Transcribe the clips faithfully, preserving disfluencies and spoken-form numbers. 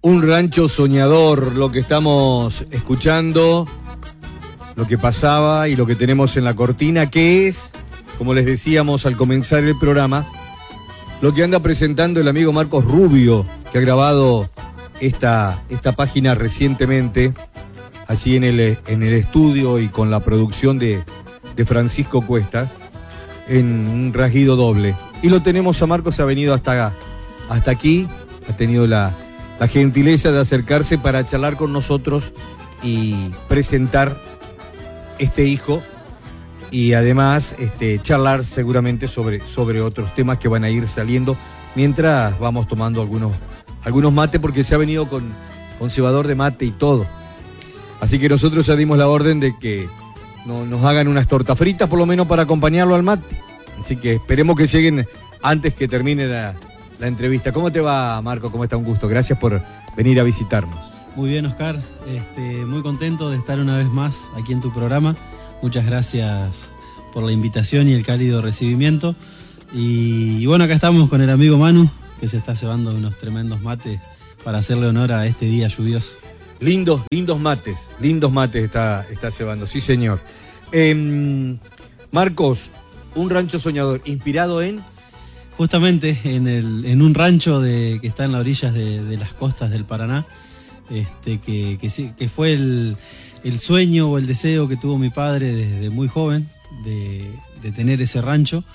Un rancho soñador, lo que estamos escuchando, lo que pasaba y lo que tenemos en la cortina, que es, como les decíamos al comenzar el programa, lo que anda presentando el amigo Marcos Rubio, que ha grabado esta, esta página recientemente, allí en el, en el estudio y con la producción de, de Francisco Cuesta, en un rasguido doble. Y lo tenemos a Marcos, ha venido hasta, hasta aquí, ha tenido la... la gentileza de acercarse para charlar con nosotros y presentar este hijo y además este, charlar seguramente sobre, sobre otros temas que van a ir saliendo mientras vamos tomando algunos, algunos mates, porque se ha venido con, con cebador de mate y todo. Así que nosotros ya dimos la orden de que no, nos hagan unas tortas fritas por lo menos para acompañarlo al mate. Así que esperemos que lleguen antes que termine la... la entrevista. ¿Cómo te va, Marco? ¿Cómo está? Un gusto. Gracias por venir a visitarnos. Muy bien, Oscar. Este, muy contento de estar una vez más aquí en tu programa. Muchas gracias por la invitación y el cálido recibimiento. Y, y bueno, acá estamos con el amigo Manu, que se está cebando unos tremendos mates para hacerle honor a este día lluvioso. Lindos, lindos mates. Lindos mates está, está cebando. Sí, señor. Eh, Marcos, un rancho soñador, inspirado en... Justamente en, el, en un rancho de, que está en las orillas de, de las costas del Paraná, este, que, que, que fue el, el sueño o el deseo que tuvo mi padre desde muy joven de, de tener ese rancho.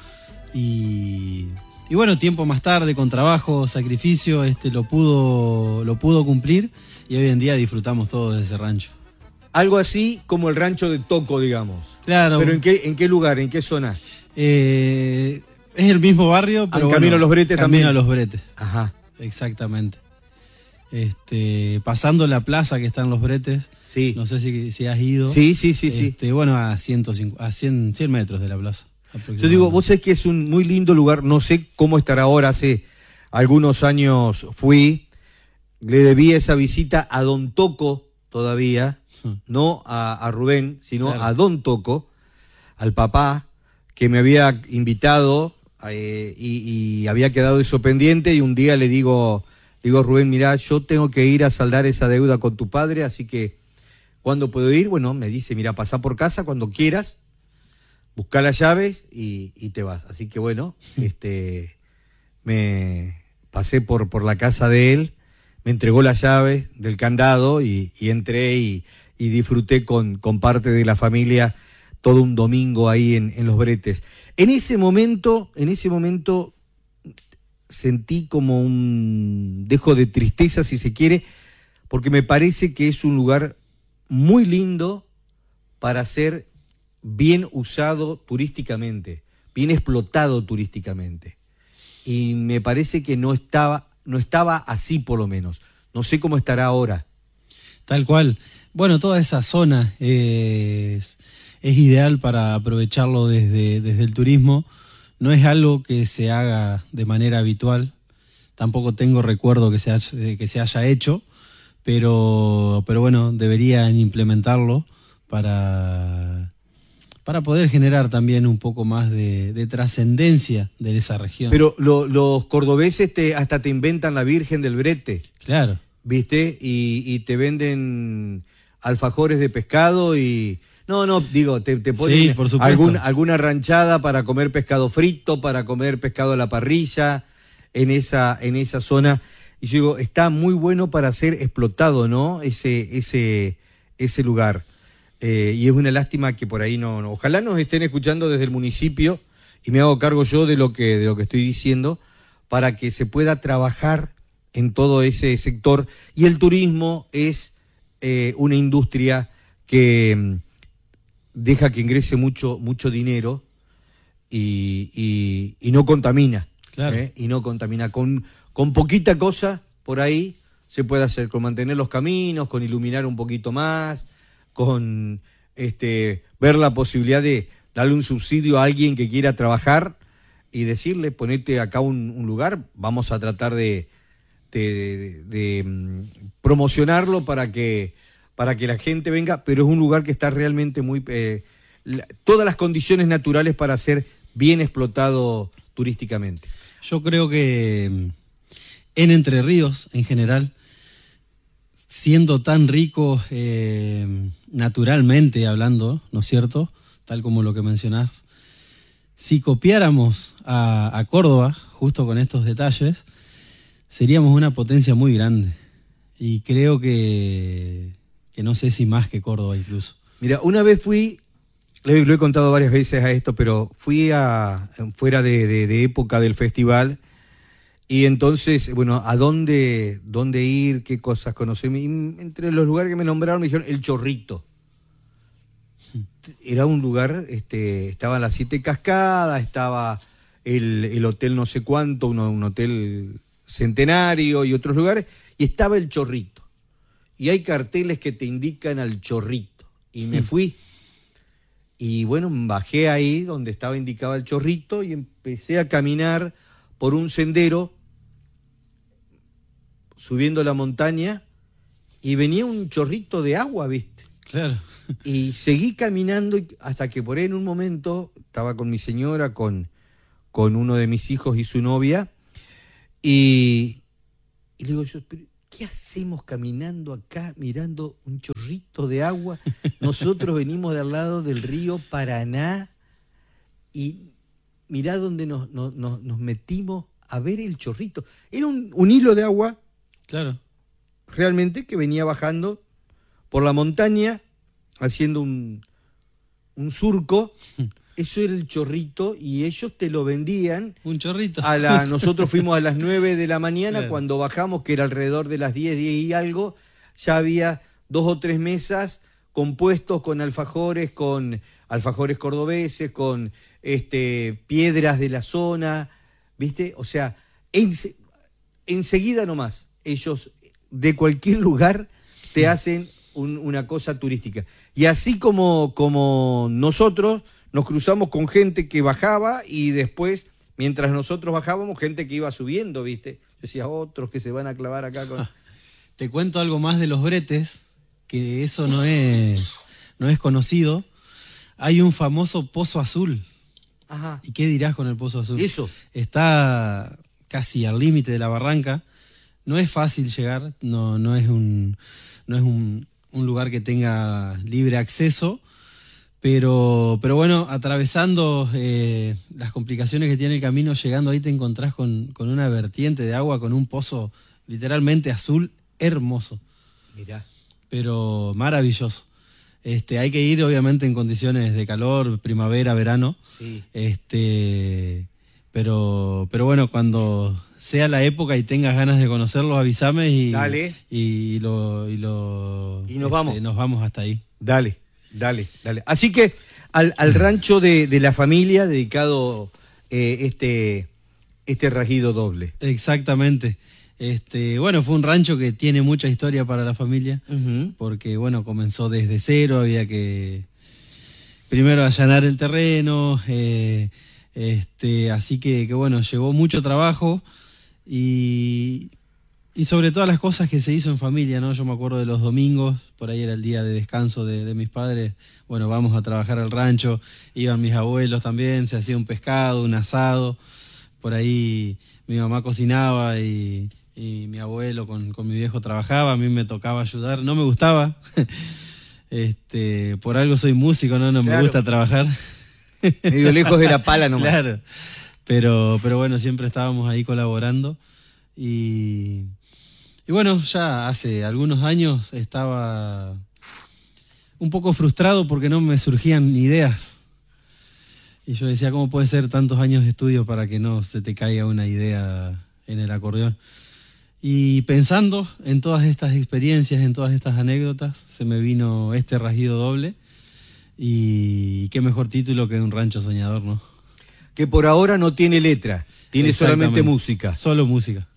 Y, y bueno, tiempo más tarde, con trabajo, sacrificio, este, lo, pudo, lo pudo cumplir y hoy en día disfrutamos todos de ese rancho. Algo así como el rancho de Toco, digamos. Claro. ¿Pero en qué, en qué lugar, en qué zona? Eh... Es el mismo barrio, pero bueno, camino a los Bretes también. Camino a los Bretes. Ajá. Exactamente. Este, pasando la plaza que está en los Bretes. Sí. No sé si, si has ido. Sí, sí, sí, este, sí. Bueno, a, ciento cincuenta, a cien, cien metros de la plaza. Yo digo, vos sabés que es un muy lindo lugar. No sé cómo estará ahora. Hace algunos años fui. Le debí esa visita a Don Toco todavía. Hmm. No a, a Rubén, sino claro. a Don Toco, al papá, que me había invitado. Eh, y, y había quedado eso pendiente y un día le digo, digo Rubén, mirá, yo tengo que ir a saldar esa deuda con tu padre, así que ¿cuándo puedo ir? Bueno, me dice, mirá, pasá por casa cuando quieras, buscá las llaves y, y te vas. Así que bueno, este, me pasé por, por la casa de él, me entregó las llaves del candado y, y entré y, y disfruté con, con parte de la familia todo un domingo ahí en, en los Bretes. En ese momento, en ese momento sentí como un dejo de tristeza, si se quiere, porque me parece que es un lugar muy lindo para ser bien usado turísticamente, bien explotado turísticamente. Y me parece que no estaba, no estaba así por lo menos. No sé cómo estará ahora. Tal cual. Bueno, toda esa zona es... es ideal para aprovecharlo desde, desde el turismo. No es algo que se haga de manera habitual. Tampoco tengo recuerdo que se haya, que se haya hecho, pero, pero bueno, deberían implementarlo para, para poder generar también un poco más de, de trascendencia de esa región. Pero lo, los cordobeses te, hasta te inventan la Virgen del Brete. Claro. ¿Viste? Y, y te venden alfajores de pescado y... No, no, digo, te, te ponen sí, por supuesto. algún, alguna ranchada para comer pescado frito, para comer pescado a la parrilla, en esa, en esa zona. Y yo digo, está muy bueno para ser explotado, ¿no? Ese, ese, ese lugar. Eh, y es una lástima que por ahí no, no. Ojalá nos estén escuchando desde el municipio, y me hago cargo yo de lo que, de lo que estoy diciendo, para que se pueda trabajar en todo ese sector. Y el turismo es eh, una industria que... deja que ingrese mucho, mucho dinero y, y, y no contamina. Claro. ¿eh? Y no contamina. Con, con poquita cosa por ahí se puede hacer, con mantener los caminos, con iluminar un poquito más, con este, ver la posibilidad de darle un subsidio a alguien que quiera trabajar y decirle, ponete acá un, un lugar, vamos a tratar de, de, de, de, de promocionarlo para que... para que la gente venga, pero es un lugar que está realmente muy... Eh, la, todas las condiciones naturales para ser bien explotado turísticamente. Yo creo que en Entre Ríos, en general, siendo tan rico eh, naturalmente hablando, ¿no es cierto? Tal como lo que mencionás. Si copiáramos a, a Córdoba, justo con estos detalles, seríamos una potencia muy grande. Y creo que, que no sé si más que Córdoba incluso. Mira, una vez fui, lo he, lo he contado varias veces a esto, pero fui a fuera de, de, de época del festival. Y entonces, bueno, ¿a dónde, dónde ir? ¿Qué cosas conocer? Y entre los lugares que me nombraron me dijeron El Chorrito. Era un lugar, este, estaban las Siete Cascadas, estaba el, el hotel no sé cuánto, un, un hotel centenario y otros lugares, y estaba El Chorrito. Y hay carteles que te indican al Chorrito. Y me fui. Y bueno, bajé ahí donde estaba indicado el Chorrito y empecé a caminar por un sendero subiendo la montaña y venía un chorrito de agua, ¿viste? Claro. Y seguí caminando hasta que por ahí en un momento estaba con mi señora, con, con uno de mis hijos y su novia, y, y le digo yo, ¿qué hacemos caminando acá mirando un chorrito de agua? Nosotros venimos de al lado del río Paraná y mirá dónde nos, nos, nos, nos metimos a ver el chorrito. Era un, un hilo de agua, claro, realmente, que venía bajando por la montaña, haciendo un, un surco. Eso era el chorrito y ellos te lo vendían. Un chorrito. A la, nosotros fuimos a las nueve de la mañana, claro. Cuando bajamos, que era alrededor de las diez, diez y algo, ya había dos o tres mesas compuestos con alfajores, con alfajores cordobeses, con este, piedras de la zona, ¿viste? O sea, en, enseguida nomás, ellos de cualquier lugar te hacen un, una cosa turística. Y así como, como nosotros nos cruzamos con gente que bajaba y después, mientras nosotros bajábamos, gente que iba subiendo, ¿viste? Yo decía, otros que se van a clavar acá con... Te cuento algo más de los bretes, que eso no es, no es conocido. Hay un famoso Pozo Azul. Ajá. ¿Y qué dirás con el Pozo Azul? Eso. Está casi al límite de la barranca. No es fácil llegar, no, no es un, no es un, un lugar que tenga libre acceso, pero, pero bueno, atravesando eh, las complicaciones que tiene el camino, llegando ahí te encontrás con, con una vertiente de agua, con un pozo literalmente azul, hermoso. Mirá. Pero maravilloso. Este, hay que ir obviamente en condiciones de calor, primavera, verano. Sí. Este, pero, pero bueno, cuando sea la época y tengas ganas de conocerlo, avísame y, dale. y lo, y lo y nos este, vamos. Nos vamos hasta ahí. Dale, dale, dale. Así que al, al rancho de, de la familia dedicado eh, este, este Rajido Doble. Exactamente. Este, bueno, fue un rancho que tiene mucha historia para la familia, uh-huh. porque bueno, comenzó desde cero, había que primero allanar el terreno, eh, este, así que, que bueno, llevó mucho trabajo y, y sobre todas las cosas que se hizo en familia, ¿no? Yo me acuerdo de los domingos, por ahí era el día de descanso de, de mis padres, bueno, vamos a trabajar al rancho, iban mis abuelos también, se hacía un pescado, un asado, por ahí mi mamá cocinaba y... y mi abuelo con, con mi viejo trabajaba, a mí me tocaba ayudar, no me gustaba, este, por algo soy músico, no, no claro. me gusta trabajar. Medio lejos de la pala nomás. Claro, pero, pero bueno, siempre estábamos ahí colaborando y, y bueno, ya hace algunos años estaba un poco frustrado porque no me surgían ideas. Y yo decía, ¿cómo puede ser tantos años de estudio para que no se te caiga una idea en el acordeón? Y pensando en todas estas experiencias, en todas estas anécdotas, se me vino este Rajido Doble. Y qué mejor título que Un Rancho Soñador, ¿no? Que por ahora no tiene letra, tiene solamente música. Solo música.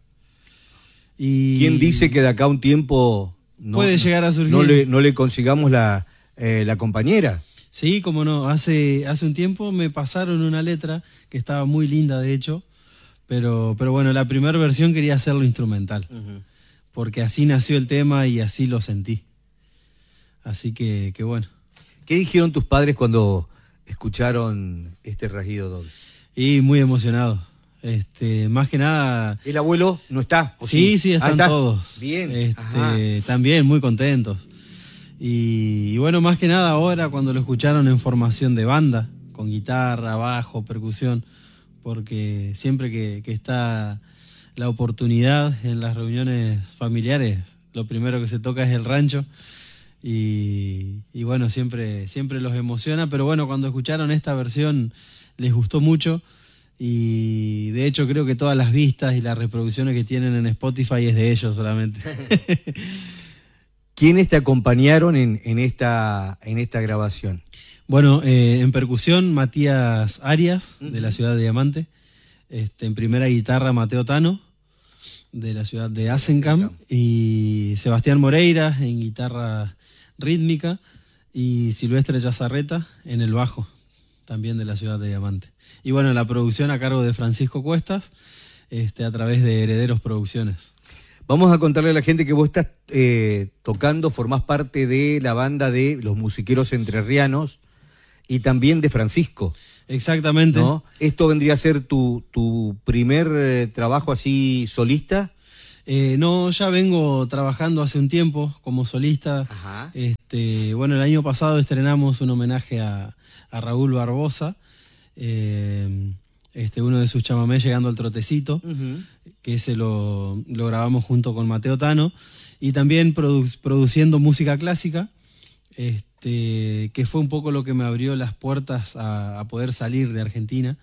Y ¿quién dice que de acá a un tiempo no, puede llegar a surgir? No le, no le consigamos la, eh, la compañera. Sí, como no. Hace, hace un tiempo me pasaron una letra que estaba muy linda, de hecho. Pero, pero bueno, la primera versión quería hacerlo instrumental, uh-huh. porque así nació el tema y así lo sentí. Así que, que bueno. ¿Qué dijeron tus padres cuando escucharon este Rajido Doble? Y muy emocionado. Este, más que nada... ¿El abuelo no está? ¿O sí, sí, sí, están ah, ¿está? todos. Bien. Este, también muy contentos. Y, y bueno, más que nada ahora cuando lo escucharon en formación de banda, con guitarra, bajo, percusión, porque siempre que, que está la oportunidad en las reuniones familiares, lo primero que se toca es el rancho. Y, y bueno, siempre, siempre los emociona, pero bueno, cuando escucharon esta versión les gustó mucho. Y de hecho creo que todas las vistas y las reproducciones que tienen en Spotify es de ellos solamente. ¿Quiénes te acompañaron en, en, esta, en esta grabación? Bueno, eh, en percusión Matías Arias, uh-huh. de la ciudad de Diamante. Este, en primera guitarra Mateo Tano, de la ciudad de Asencam. Y Sebastián Moreira en guitarra rítmica. Y Silvestre Yazarreta en el bajo, también de la ciudad de Diamante. Y bueno, la producción a cargo de Francisco Cuestas, este, a través de Herederos Producciones. Vamos a contarle a la gente que vos estás eh, tocando, formás parte de la banda de los musiqueros entrerrianos y también de Francisco. Exactamente. ¿No? ¿Esto vendría a ser tu, tu primer eh, trabajo así solista? Eh, no, ya vengo trabajando hace un tiempo como solista. Ajá. Este, bueno, el año pasado estrenamos un homenaje a, a Raúl Barbosa. Eh, este, uno de sus chamamés, Llegando al Trotecito, uh-huh. que ese lo, lo grabamos junto con Mateo Tano, y también produ- produciendo música clásica, este, que fue un poco lo que me abrió las puertas a, a poder salir de Argentina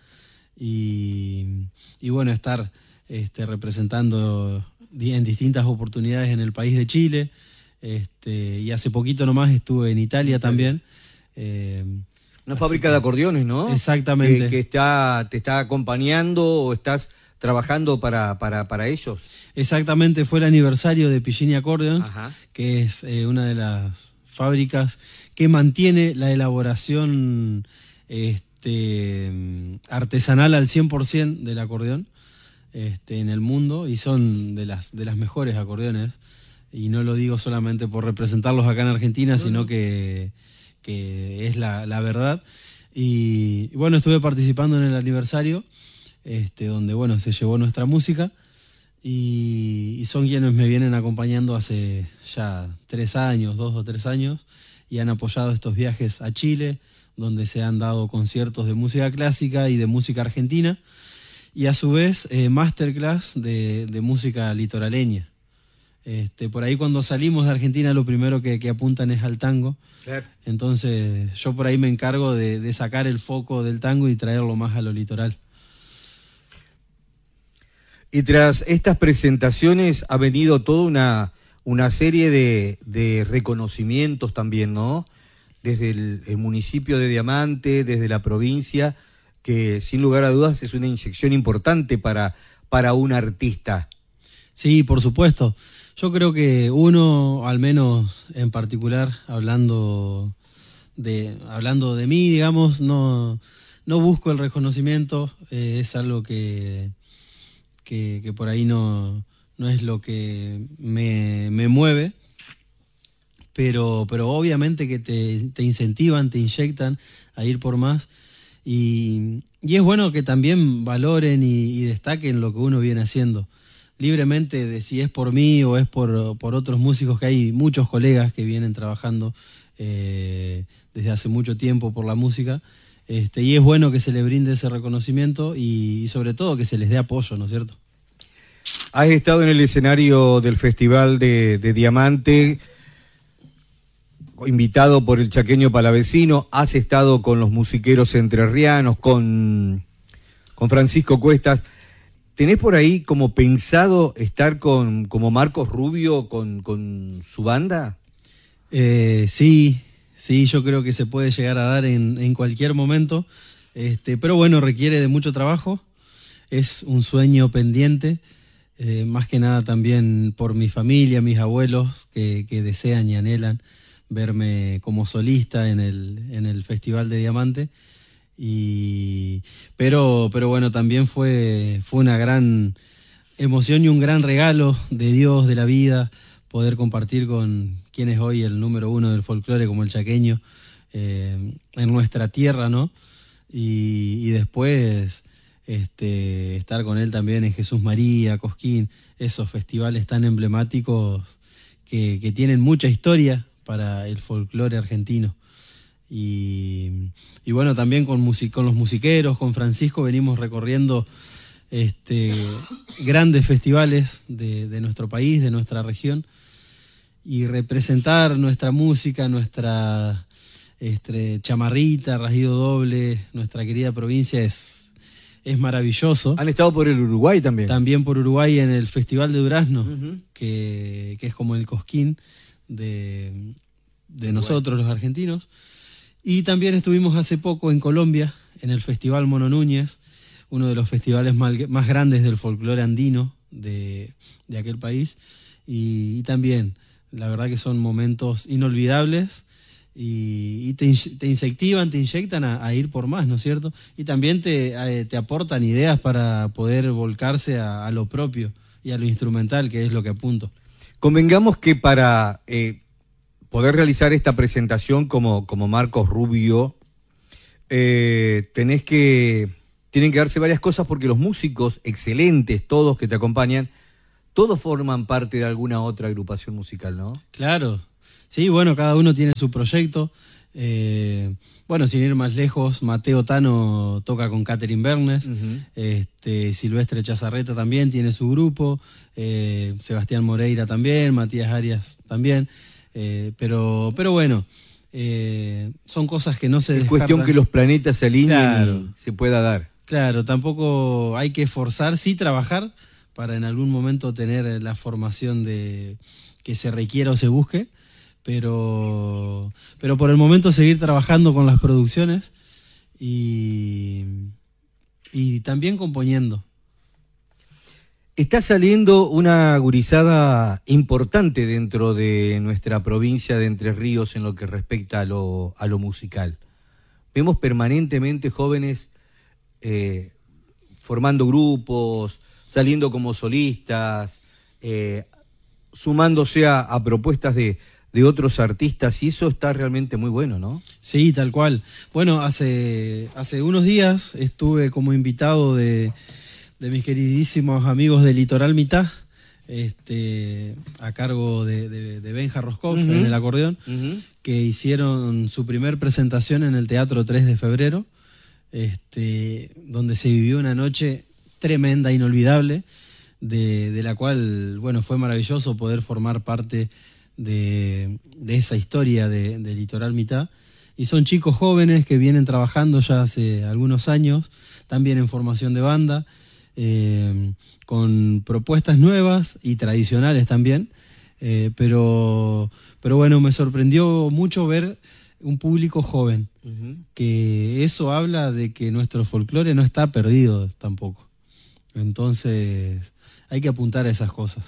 y, y bueno, estar este, representando en distintas oportunidades en el país de Chile, este, y hace poquito nomás estuve en Italia también. Eh, Una fábrica de acordeones, ¿no? Exactamente. Que, que está, te está acompañando o estás trabajando para, para, para ellos. Exactamente, fue el aniversario de Pillini Accordions, Ajá. que es eh, una de las fábricas que mantiene la elaboración este, artesanal al cien por ciento del acordeón este, en el mundo, y son de las, de las mejores acordeones. Y no lo digo solamente por representarlos acá en Argentina, uh-huh. sino que... que es la, la verdad. Y, y bueno, estuve participando en el aniversario, este, donde bueno, se llevó nuestra música, y, y son quienes me vienen acompañando hace ya tres años, dos o tres años, y han apoyado estos viajes a Chile, donde se han dado conciertos de música clásica y de música argentina, y a su vez eh, masterclass de, de música litoraleña. Este, por ahí cuando salimos de Argentina lo primero que, que apuntan es al tango. Claro. Entonces yo por ahí me encargo de, de sacar el foco del tango y traerlo más a lo litoral. Y tras estas presentaciones ha venido toda una, una serie de, de reconocimientos también, ¿no? Desde el, el municipio de Diamante, desde la provincia, que sin lugar a dudas es una inyección importante para, para un artista. Sí, por supuesto. Yo creo que uno, al menos en particular, hablando de, hablando de mí, digamos, no, no busco el reconocimiento, eh, es algo que, que, que por ahí no, no es lo que me, me mueve, pero, pero obviamente que te, te incentivan, te inyectan a ir por más, y, y es bueno que también valoren y, y destaquen lo que uno viene haciendo. Libremente de si es por mí o es por, por otros músicos, que hay muchos colegas que vienen trabajando eh, desde hace mucho tiempo por la música, este, y es bueno que se les brinde ese reconocimiento y, y sobre todo que se les dé apoyo, ¿no es cierto? Has estado en el escenario del Festival de, de Diamante, invitado por el chaqueño palavecino, has estado con los musiqueros entrerrianos, con, con Francisco Cuestas. ¿Tenés por ahí como pensado estar con como Marcos Rubio con, con su banda? Eh, sí, sí, yo creo que se puede llegar a dar en, en cualquier momento, este, pero bueno, requiere de mucho trabajo, es un sueño pendiente, eh, más que nada también por mi familia, mis abuelos, que, que desean y anhelan verme como solista en el, en el Festival de Diamante. Y, pero, pero bueno, también fue, fue una gran emoción y un gran regalo de Dios, de la vida, poder compartir con quien es hoy el número uno del folclore como el chaqueño eh, en nuestra tierra, ¿no? Y, y después este, estar con él también en Jesús María, Cosquín, esos festivales tan emblemáticos que, que tienen mucha historia para el folclore argentino. Y, y bueno, también con, music, con los musiqueros, con Francisco, venimos recorriendo este, grandes festivales de, de nuestro país, de nuestra región, y representar nuestra música, nuestra este, chamarrita, rasguido doble, nuestra querida provincia es, es maravilloso. Han estado por el Uruguay también. También por Uruguay en el Festival de Durazno, uh-huh. que, que es como el Cosquín de, de nosotros los argentinos. Y también estuvimos hace poco en Colombia, en el Festival Mono Núñez, uno de los festivales más grandes del folclore andino de, de aquel país. Y, y también, la verdad que son momentos inolvidables y, y te, te incentivan, te inyectan a, a ir por más, ¿no es cierto? Y también te, a, te aportan ideas para poder volcarse a, a lo propio y a lo instrumental, que es lo que apunto. Convengamos que para... Eh... poder realizar esta presentación como, como Marcos Rubio, eh, tenés que, tienen que darse varias cosas porque los músicos excelentes, todos que te acompañan, todos forman parte de alguna otra agrupación musical, ¿no? Claro, sí, bueno, cada uno tiene su proyecto. Eh, bueno, sin ir más lejos, Mateo Tano toca con Catherine Bernes, uh-huh. este, Silvestre Chazarreta también tiene su grupo, eh, Sebastián Moreira también, Matías Arias también. Eh, pero, pero bueno, eh, son cosas que no se es descartan. Cuestión que los planetas se alineen, claro, y se pueda dar. Claro, tampoco hay que forzar, sí trabajar para en algún momento tener la formación de que se requiera o se busque, pero, pero por el momento seguir trabajando con las producciones y, y también componiendo. Está saliendo una gurizada importante dentro de nuestra provincia de Entre Ríos en lo que respecta a lo, a lo musical. Vemos permanentemente jóvenes eh, formando grupos, saliendo como solistas, eh, sumándose a, a propuestas de, de otros artistas, y eso está realmente muy bueno, ¿no? Sí, tal cual. Bueno, hace, hace unos días estuve como invitado de... de mis queridísimos amigos de Litoral Mitad, este, a cargo de, de, de Benja Roscoff, uh-huh. en el acordeón, uh-huh. que hicieron su primer presentación en el Teatro tres de febrero, este, donde se vivió una noche tremenda, inolvidable, de, de la cual, bueno, fue maravilloso poder formar parte de, de esa historia de, de Litoral Mitad. Y son chicos jóvenes que vienen trabajando ya hace algunos años, también en formación de banda, Eh, con propuestas nuevas y tradicionales también, eh, pero, pero bueno, me sorprendió mucho ver un público joven, uh-huh. que eso habla de que nuestro folclore no está perdido tampoco. Entonces hay que apuntar a esas cosas.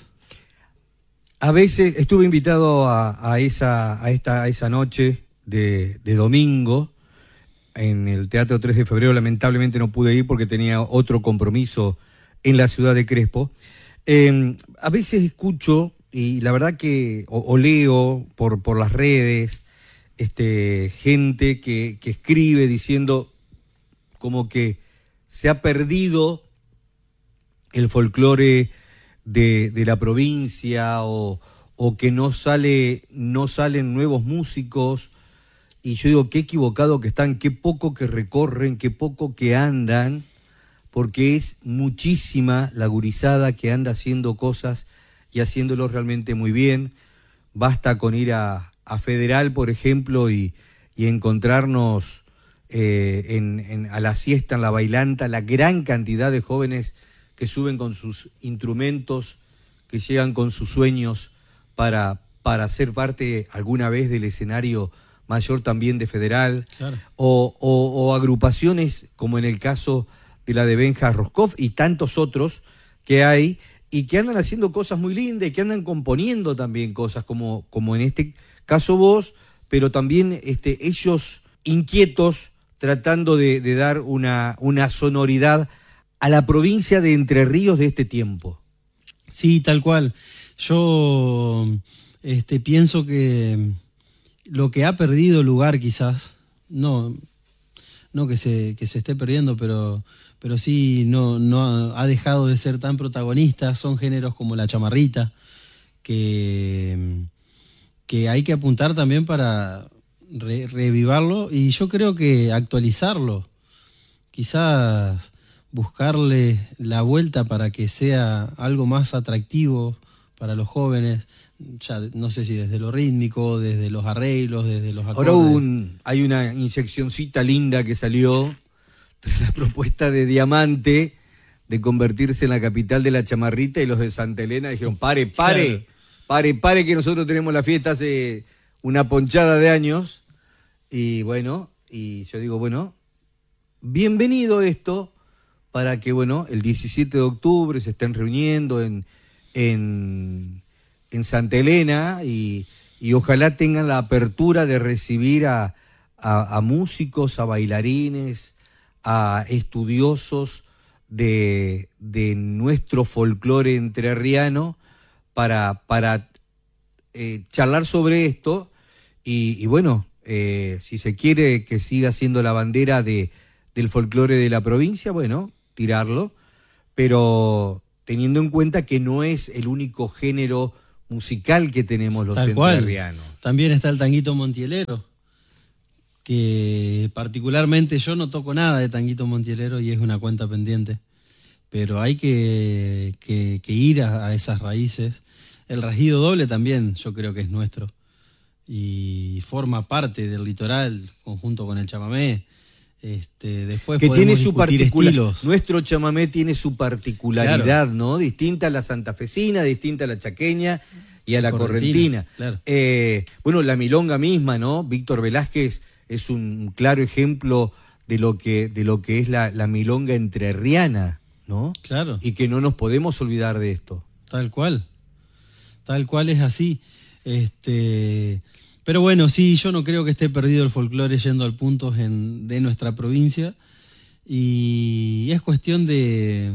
A veces estuve invitado a, a, esa, a, esta, a esa noche de, de domingo, en el Teatro tres de febrero, lamentablemente no pude ir porque tenía otro compromiso en la ciudad de Crespo. Eh, a veces escucho, y la verdad que, o, o leo por, por las redes, este, gente que, que escribe diciendo como que se ha perdido el folclore de, de la provincia, o, o que no sale, no salen nuevos músicos. Y yo digo, qué equivocado que están, qué poco que recorren, qué poco que andan, porque es muchísima la gurizada que anda haciendo cosas y haciéndolo realmente muy bien. Basta con ir a, a Federal, por ejemplo, y, y encontrarnos eh, en, en, a la siesta, en la bailanta, la gran cantidad de jóvenes que suben con sus instrumentos, que llegan con sus sueños para, para ser parte alguna vez del escenario mayor también de Federal, claro. o, o, o agrupaciones como en el caso de la de Benja Roscoff y tantos otros que hay, y que andan haciendo cosas muy lindas y que andan componiendo también cosas, como, como en este caso vos, pero también este, ellos inquietos tratando de, de dar una, una sonoridad a la provincia de Entre Ríos de este tiempo. Sí, tal cual. Yo este, pienso que lo que ha perdido lugar quizás, no, no que se, que se esté perdiendo, pero, pero sí no, no ha dejado de ser tan protagonista. Son géneros como la chamarrita, que, que hay que apuntar también para re, revivarlo y yo creo que actualizarlo. Quizás buscarle la vuelta para que sea algo más atractivo para los jóvenes, ya no sé si desde lo rítmico, desde los arreglos, desde los acordes. Ahora un, hay una inyeccioncita linda que salió tras la propuesta de Diamante de convertirse en la capital de la chamarrita, y los de Santa Elena dijeron, pare, pare, claro. pare, pare, que nosotros tenemos la fiesta hace una ponchada de años. Y bueno, y yo digo, bueno, bienvenido esto, para que, bueno, el diecisiete de octubre se estén reuniendo en, en, en Santa Elena y, y ojalá tengan la apertura de recibir a, a, a músicos, a bailarines, a estudiosos de, de nuestro folclore entrerriano para, para eh, charlar sobre esto y, y bueno, eh, si se quiere que siga siendo la bandera de, del folclore de la provincia, bueno, tirarlo, pero teniendo en cuenta que no es el único género musical que tenemos los entrerrianos. También está el tanguito montielero, que particularmente yo no toco nada de tanguito montielero y es una cuenta pendiente, pero hay que, que, que ir a, a esas raíces. El rasguido doble también yo creo que es nuestro y forma parte del litoral conjunto con el chamamé. Este, después que tiene su particularidad. Nuestro chamamé tiene su particularidad, claro, ¿no? Distinta a la santafesina, distinta a la chaqueña y a la correntina. correntina. Claro. Eh, bueno, la milonga misma, ¿no? Víctor Velázquez es un claro ejemplo de lo que, de lo que es la, la milonga entrerriana, ¿no? Claro. Y que no nos podemos olvidar de esto. Tal cual. Tal cual es así. Este... Pero bueno, sí, yo no creo que esté perdido el folclore yendo al punto en, de nuestra provincia y es cuestión de,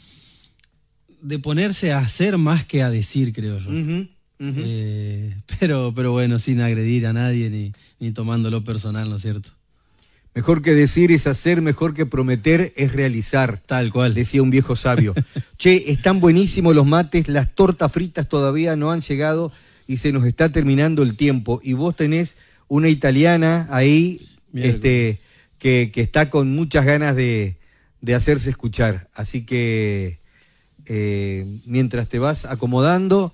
de ponerse a hacer más que a decir, creo yo. Uh-huh, uh-huh. Eh, pero, pero bueno, sin agredir a nadie ni, ni tomándolo personal, ¿no es cierto? Mejor que decir es hacer, mejor que prometer es realizar. Tal cual. Decía un viejo sabio. Che, están buenísimos los mates, las tortas fritas todavía no han llegado y se nos está terminando el tiempo. Y vos tenés una italiana ahí este, que, que está con muchas ganas de, de hacerse escuchar. Así que eh, mientras te vas acomodando,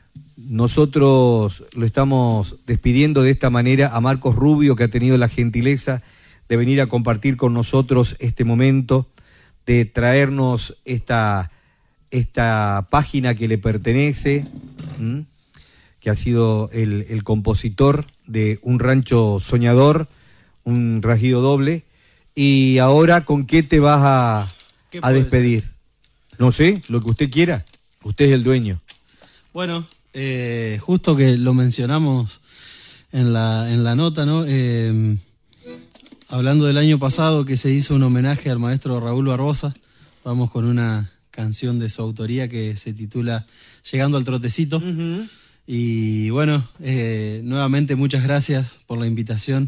nosotros lo estamos despidiendo de esta manera a Marcos Rubio, que ha tenido la gentileza de venir a compartir con nosotros este momento, de traernos esta, esta página que le pertenece, ¿m? que ha sido el, el compositor de Un Rancho Soñador, un rasguido doble. Y ahora, ¿con qué te vas a, a despedir? Ser? No sé, lo que usted quiera. Usted es el dueño. Bueno, eh, justo que lo mencionamos en la, en la nota, ¿no? Eh, hablando del año pasado que se hizo un homenaje al maestro Raúl Barbosa, vamos con una canción de su autoría que se titula Llegando al Trotecito. Uh-huh. Y bueno, eh, nuevamente muchas gracias por la invitación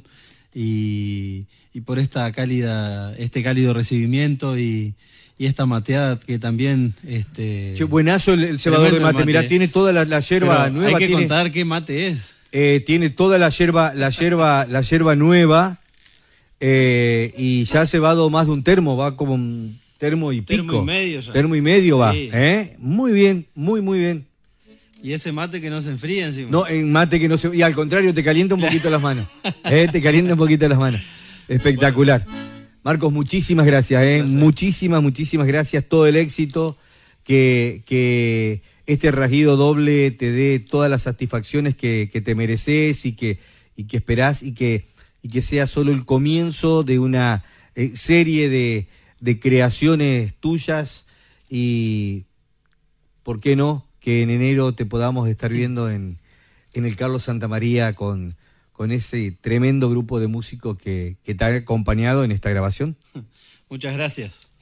y, y por esta cálida, este cálido recibimiento y, y esta mateada que también... Este, che, buenazo el, el cebador de mate. mate, mirá, tiene toda la, la yerba Pero nueva. Hay que tiene, contar qué mate es. Eh, tiene toda la yerba, la yerba, la yerba nueva eh, y ya ha cebado más de un termo, va como un termo y pico. Termo y medio ya. Termo y medio sí. va, ¿eh? Muy bien, muy, muy bien. Y ese mate que no se enfría encima. No, en mate que no se... Y al contrario, te calienta un poquito las manos. ¿Eh? Te calienta un poquito las manos. Espectacular. Bueno. Marcos, muchísimas gracias. ¿eh? Gracias. Muchísimas, muchísimas gracias. Todo el éxito. Que, que este rasguido doble te dé todas las satisfacciones que, que te mereces y que, y que esperás. Y que, y que sea solo el comienzo de una eh, serie de, de creaciones tuyas. Y, ¿por qué no?, que en enero te podamos estar viendo en, en el Carlos Santamaría con, con ese tremendo grupo de músicos que, que te ha acompañado en esta grabación. Muchas gracias.